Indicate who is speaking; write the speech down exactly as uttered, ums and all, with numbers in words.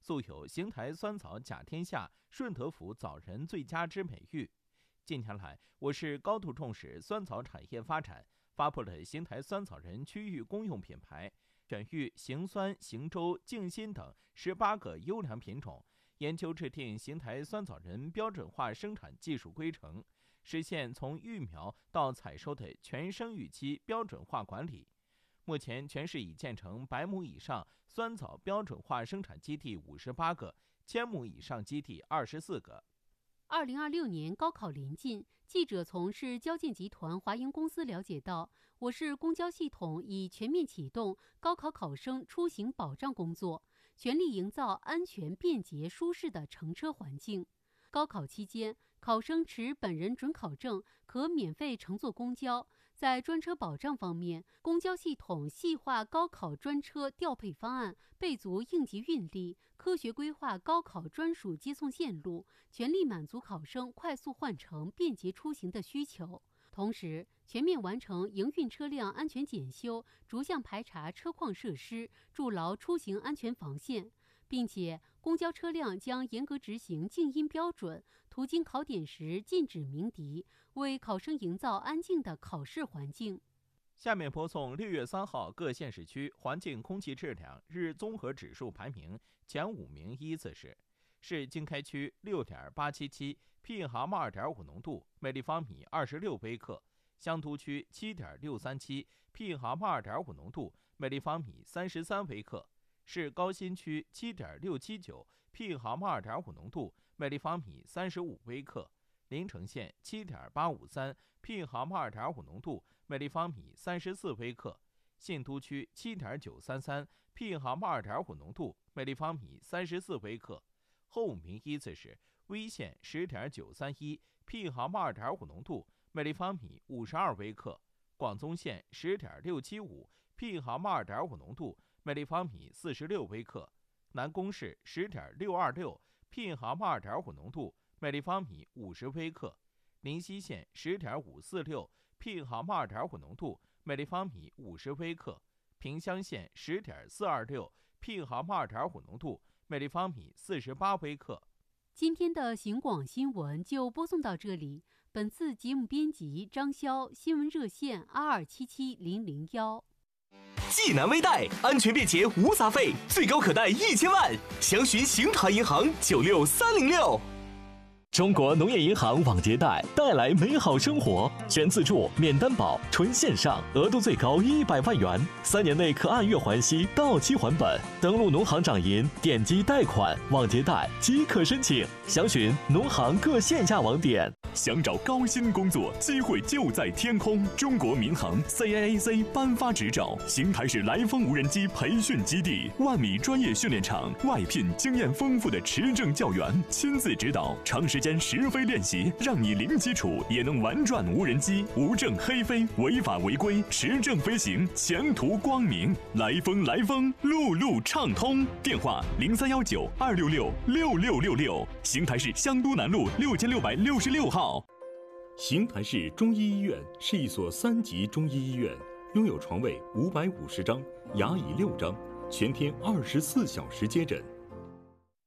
Speaker 1: 素有邢台酸枣甲天下、顺德府枣仁最佳之美誉。近年来，我市高度重视酸枣产业发展，发布了邢台酸枣仁区域公用品牌，选育邢酸、邢州、静心等十八个优良品种，研究制定邢台酸枣仁标准化生产技术规程，实现从育苗到采收的全生育期标准化管理。目前，全市已建成百亩以上酸枣标准化生产基地五十八个，千亩以上基地二十四个。
Speaker 2: 二零二六年高考临近，记者从市交建集团华营公司了解到，我市公交系统已全面启动高考考生出行保障工作，全力营造安全、便捷、舒适的乘车环境。高考期间，考生持本人准考证可免费乘坐公交。在专车保障方面，公交系统细化高考专车调配方案，备足应急运力，科学规划高考专属接送线路，全力满足考生快速换乘、便捷出行的需求。同时，全面完成营运车辆安全检修，逐项排查车况设施，筑牢出行安全防线。并且，公交车辆将严格执行静音标准，途经考点时禁止鸣笛，为考生营造安静的考试环境。
Speaker 1: 下面播送六月三号各县市区环境空气质量日综合指数排名，前五名依次是：市经开区六点八七七 P M 二点五 浓度，每立方米二十六微克；香都区七点六三七 P M 二点五 浓度，每立方米三十三微克。市高新区七点六七九 P M 二点五 浓度，每立方米三十五微克；临城县七点八五三 P M 二点五 浓度，每立方米三十四微克；信都区七点九三三 P M 二点五 浓度，每立方米三十四微克。后五名依次是威县十点九三一 P M 二点五 浓度，每立方米五十二微克；广宗县十点六七五 P M 二点五 浓度，每立方米四十六微克；南宫市十点六二六 P M 二点五 浓度，每立方米五十微克；临溪县十点五四六 P M 二点五 浓度，每立方米五十微克；萍乡县十点四二六 P M 二点五 浓度，每立方米四十八微克。
Speaker 2: 今天的行广新闻就播送到这里。本次节目编辑张潇，新闻热线二二七七零零幺。
Speaker 3: 济南微贷，安全便捷无杂费，最高可贷一千万，详询邢台银行九六三零六。中国农业银行网借贷带来美好生活，全自助、免担保、纯线上，额度最高一百万元，三年内可按月还息，到期还本。登录农行掌银，点击贷款、网借贷即可申请，详询农行各线下网点。想找高薪工作，机会就在天空。中国民航 C A A C 颁发执照，邢台市来风无人机培训基地，万米专业训练场外聘经验丰富的持证教员，亲自指导，长时间实飞练习，让你零基础也能玩转无人机，无证黑飞，违法违规，持证飞行，前途光明。来风来风，路路畅通。电话零三幺九二六六六六六六，邢台市香都南路六千六百六十六号。
Speaker 4: 邢台市中医医院是一所三级中医医院，拥有床位五百五十张，牙椅六张，全天二十四小时接诊。